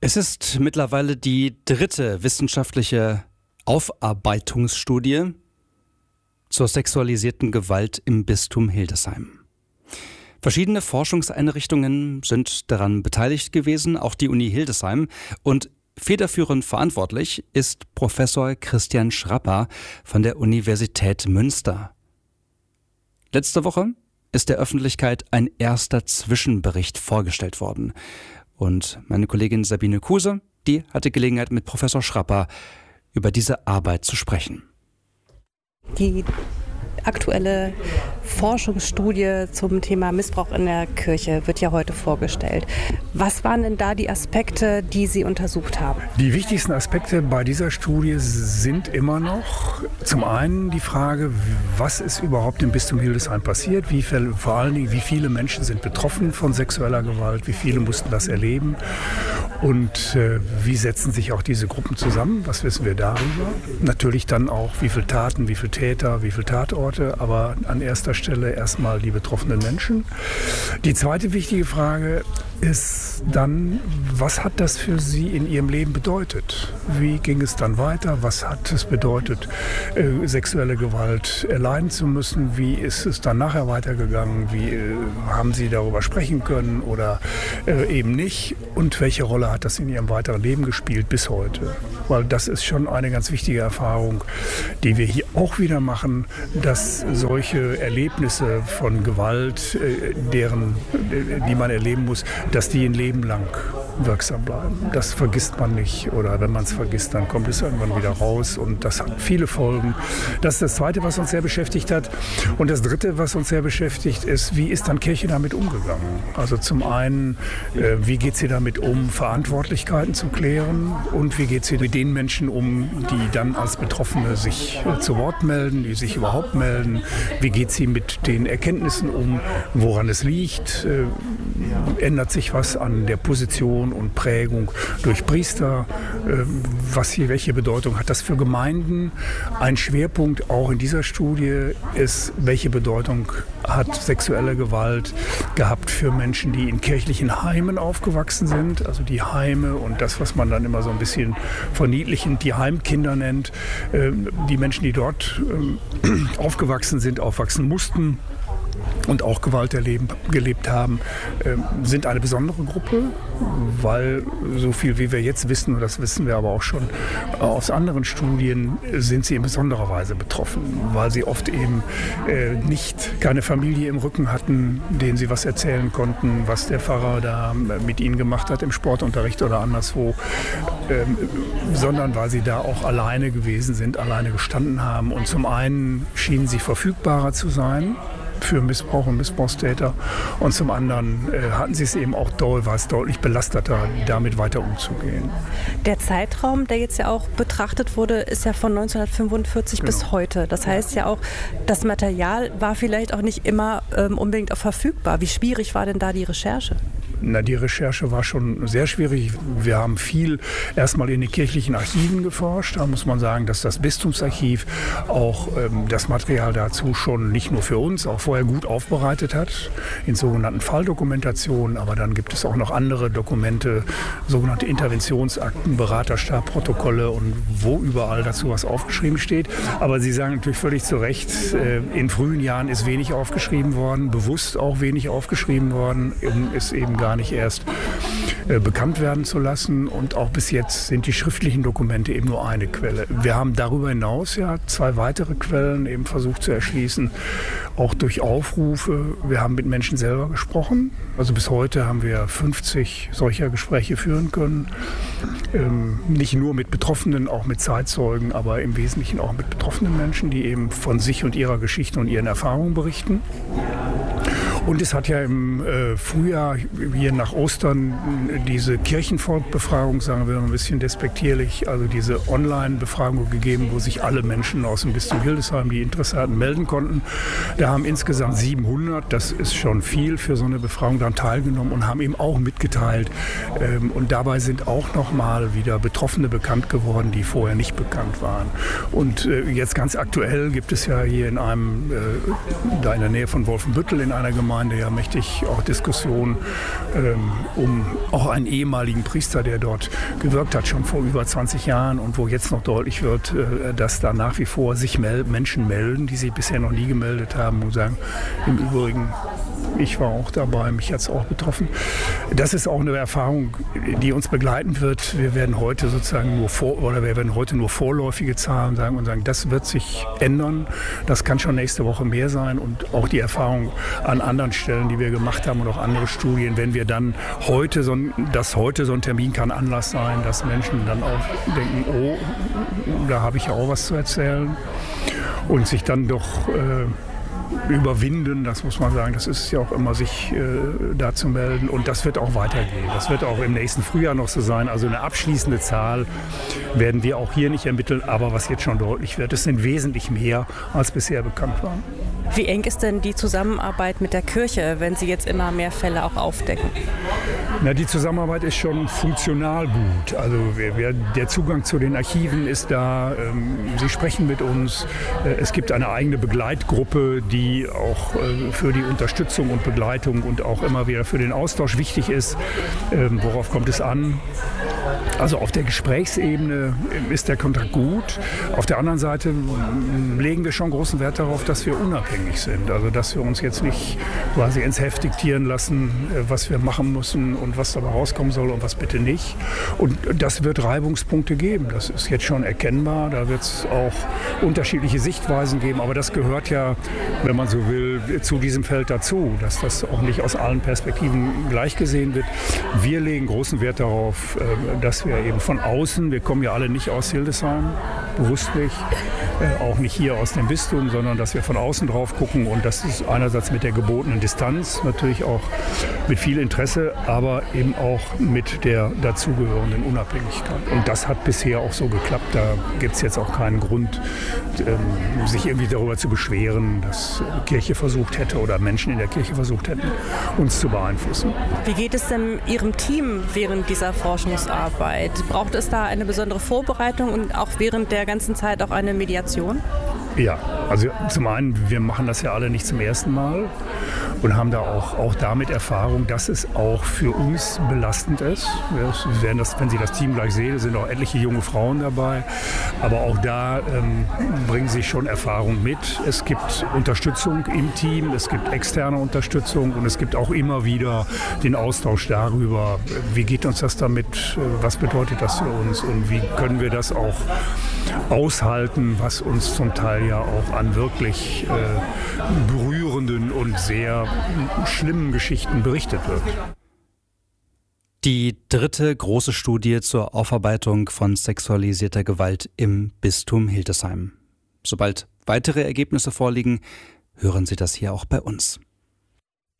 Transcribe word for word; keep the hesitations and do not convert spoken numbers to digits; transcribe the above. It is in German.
Es ist mittlerweile die dritte wissenschaftliche Aufarbeitungsstudie zur sexualisierten Gewalt im Bistum Hildesheim. Verschiedene Forschungseinrichtungen sind daran beteiligt gewesen, auch die Uni Hildesheim. Und federführend verantwortlich ist Professor Christian Schrapper von der Universität Münster. Letzte Woche ist der Öffentlichkeit ein erster Zwischenbericht vorgestellt worden. Und meine Kollegin Sabine Kuse, die hatte Gelegenheit, mit Professor Schrapper über diese Arbeit zu sprechen. Die aktuelle Forschungsstudie zum Thema Missbrauch in der Kirche wird ja heute vorgestellt. Was waren denn da die Aspekte, die Sie untersucht haben? Die wichtigsten Aspekte bei dieser Studie sind immer noch zum einen die Frage, was ist überhaupt im Bistum Hildesheim passiert, wie viel, vor allen Dingen, wie viele Menschen sind betroffen von sexueller Gewalt, wie viele mussten das erleben und äh, wie setzen sich auch diese Gruppen zusammen, was wissen wir darüber. Natürlich dann auch, wie viele Taten, wie viele Täter, wie viele Tatorte, aber an erster Stelle erstmal die betroffenen Menschen. Die zweite wichtige Frage ist dann, was hat das für Sie in Ihrem Leben bedeutet? Wie ging es dann weiter? Was hat es bedeutet, äh, sexuelle Gewalt erleiden zu müssen? Wie ist es dann nachher weitergegangen? Wie äh, haben Sie darüber sprechen können oder äh, eben nicht? Und welche Rolle hat das in Ihrem weiteren Leben gespielt bis heute? Weil das ist schon eine ganz wichtige Erfahrung, die wir hier auch wieder machen, dass solche Erlebnisse von Gewalt, äh, deren, äh, die man erleben muss, dass die ein Leben lang wirksam bleiben. Das vergisst man nicht oder wenn man es vergisst, dann kommt es irgendwann wieder raus und das hat viele Folgen. Das ist das Zweite, was uns sehr beschäftigt hat. Und das Dritte, was uns sehr beschäftigt, ist, wie ist dann Kirche damit umgegangen? Also zum einen, äh, wie geht sie damit um, Verantwortlichkeiten zu klären und wie geht sie mit den Menschen um, die dann als Betroffene sich äh, zu Wort melden, die sich überhaupt melden? Wie geht sie mit den Erkenntnissen um, woran es liegt? Äh, ändert sich was an der Position und Prägung durch Priester? Was hier, welche Bedeutung hat das für Gemeinden? Ein Schwerpunkt auch in dieser Studie ist, welche Bedeutung hat sexuelle Gewalt gehabt für Menschen, die in kirchlichen Heimen aufgewachsen sind? Also die Heime und das, was man dann immer so ein bisschen verniedlichend die Heimkinder nennt. Die Menschen, die dort aufgewachsen sind, aufwachsen mussten und auch Gewalt erleben, gelebt haben, äh, sind eine besondere Gruppe, weil so viel wie wir jetzt wissen, und das wissen wir aber auch schon aus anderen Studien, sind sie in besonderer Weise betroffen, weil sie oft eben äh, nicht keine Familie im Rücken hatten, denen sie was erzählen konnten, was der Pfarrer da mit ihnen gemacht hat im Sportunterricht oder anderswo, äh, sondern weil sie da auch alleine gewesen sind, alleine gestanden haben. Und zum einen schienen sie verfügbarer zu sein für Missbrauch und Missbrauchstäter und zum anderen äh, hatten sie es eben auch doll, war es deutlich belasteter, damit weiter umzugehen. Der Zeitraum, der jetzt ja auch betrachtet wurde, ist ja von neunzehnhundertfünfundvierzig genau. bis heute. Das heißt ja auch, das Material war vielleicht auch nicht immer ähm, unbedingt auch verfügbar. Wie schwierig war denn da die Recherche? Na, die Recherche war schon sehr schwierig. Wir haben viel erstmal in den kirchlichen Archiven geforscht. Da muss man sagen, dass das Bistumsarchiv auch ähm, das Material dazu schon nicht nur für uns, auch vorher gut aufbereitet hat, in sogenannten Falldokumentationen. Aber dann gibt es auch noch andere Dokumente, sogenannte Interventionsakten, Beraterstab, Protokolle und wo überall dazu was aufgeschrieben steht. Aber Sie sagen natürlich völlig zu Recht, äh, in frühen Jahren ist wenig aufgeschrieben worden, bewusst auch wenig aufgeschrieben worden, um es eben gar nicht erst äh, bekannt werden zu lassen. Und auch bis jetzt sind die schriftlichen Dokumente eben nur eine Quelle. Wir haben darüber hinaus ja zwei weitere Quellen eben versucht zu erschließen, auch durch Aufrufe. Wir haben mit Menschen selber gesprochen. Also bis heute haben wir fünfzig solcher Gespräche führen können. Ähm, nicht nur mit Betroffenen, auch mit Zeitzeugen, aber im Wesentlichen auch mit betroffenen Menschen, die eben von sich und ihrer Geschichte und ihren Erfahrungen berichten. Und es hat ja im äh, Frühjahr, hier nach Ostern, diese Kirchenvolkbefragung, sagen wir ein bisschen despektierlich, also diese Online-Befragung gegeben, wo sich alle Menschen aus dem Bistum Hildesheim, die Interesse hatten, melden konnten. Da haben insgesamt siebenhundert, das ist schon viel für so eine Befragung, daran teilgenommen und haben eben auch mitgeteilt. Ähm, und dabei sind auch noch mal wieder Betroffene bekannt geworden, die vorher nicht bekannt waren. Und äh, jetzt ganz aktuell gibt es ja hier in einem, äh, da in der Nähe von Wolfenbüttel in einer Gemeinde, Gemeinde ja mächtig auch Diskussionen ähm, um auch einen ehemaligen Priester, der dort gewirkt hat, schon vor über zwanzig Jahren und wo jetzt noch deutlich wird, äh, dass da nach wie vor sich mel- Menschen melden, die sich bisher noch nie gemeldet haben und sagen, im Übrigen, ich war auch dabei, mich hat es auch betroffen. Das ist auch eine Erfahrung, die uns begleiten wird. Wir werden heute sozusagen nur vor, oder wir werden heute nur vorläufige Zahlen sagen und sagen, das wird sich ändern. Das kann schon nächste Woche mehr sein und auch die Erfahrung an anderen Stellen, die wir gemacht haben und auch andere Studien, wenn wir dann heute so ein, dass heute so ein Termin kann Anlass sein, dass Menschen dann auch denken, oh, da habe ich ja auch was zu erzählen und sich dann doch äh, überwinden, das muss man sagen, das ist ja auch immer, sich äh, da zu melden und das wird auch weitergehen. Das wird auch im nächsten Frühjahr noch so sein. Also eine abschließende Zahl werden wir auch hier nicht ermitteln, aber was jetzt schon deutlich wird, es sind wesentlich mehr, als bisher bekannt war. Wie eng ist denn die Zusammenarbeit mit der Kirche, wenn Sie jetzt immer mehr Fälle auch aufdecken? Na, die Zusammenarbeit ist schon funktional gut. Also wir, wir, der Zugang zu den Archiven ist da. Ähm, sie sprechen mit uns. Äh, es gibt eine eigene Begleitgruppe, die auch äh, für die Unterstützung und Begleitung und auch immer wieder für den Austausch wichtig ist. Ähm, worauf kommt es an? Also auf der Gesprächsebene ist der Kontakt gut. Auf der anderen Seite legen wir schon großen Wert darauf, dass wir unabhängig sind. Also dass wir uns jetzt nicht quasi ins Heft diktieren lassen, was wir machen müssen und was dabei rauskommen soll und was bitte nicht. Und das wird Reibungspunkte geben. Das ist jetzt schon erkennbar. Da wird es auch unterschiedliche Sichtweisen geben. Aber das gehört ja, wenn man so will, zu diesem Feld dazu, dass das auch nicht aus allen Perspektiven gleich gesehen wird. Wir legen großen Wert darauf, dass wir eben von außen, wir kommen ja alle nicht aus Hildesheim, bewusst nicht, äh, auch nicht hier aus dem Bistum, sondern dass wir von außen drauf gucken und das ist einerseits mit der gebotenen Distanz, natürlich auch mit viel Interesse, aber eben auch mit der dazugehörenden Unabhängigkeit. Und das hat bisher auch so geklappt, da gibt es jetzt auch keinen Grund, ähm, sich irgendwie darüber zu beschweren, dass die Kirche versucht hätte oder Menschen in der Kirche versucht hätten, uns zu beeinflussen. Wie geht es denn Ihrem Team während dieser Forschungsarbeit? Braucht es da eine besondere Vorbereitung und auch während der ganzen Zeit auch eine Mediation? Ja, also zum einen, wir machen das ja alle nicht zum ersten Mal und haben da auch, auch damit Erfahrung, dass es auch für uns belastend ist. Wir werden das, wenn Sie das Team gleich sehen, sind auch etliche junge Frauen dabei, aber auch da ähm, bringen sie schon Erfahrung mit. Es gibt Unterstützung im Team, es gibt externe Unterstützung und es gibt auch immer wieder den Austausch darüber, wie geht uns das damit, was bedeutet das für uns und wie können wir das auch aushalten, was uns zum Teil ja auch an wirklich äh, berührenden und sehr schlimmen Geschichten berichtet wird. Die dritte große Studie zur Aufarbeitung von sexualisierter Gewalt im Bistum Hildesheim. Sobald weitere Ergebnisse vorliegen, hören Sie das hier auch bei uns.